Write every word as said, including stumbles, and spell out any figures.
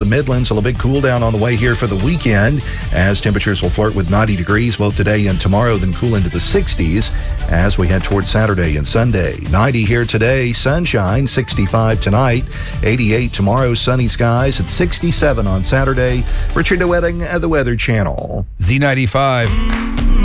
Midlands. A little bit cool down on the way here for the weekend as temperatures will flirt with ninety degrees both today and tomorrow, then cool into the sixties as we head towards Saturday and Sunday. ninety here today, sunshine, sixty-five tonight, eighty-eight tomorrow, sunny skies at sixty-seven on Saturday. Richard DeWetting at the Weather Channel. Z ninety-five.